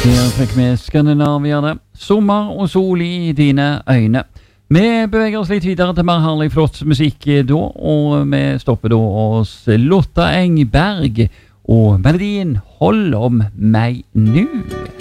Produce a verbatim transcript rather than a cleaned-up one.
Der fikk vi skandinavierne, sommer og sol i dine øyne. Vi beveger oss litt videre til mer herlig flott musikk da, og vi stopper da hos Lotta Engberg og melodien Hold om meg nu.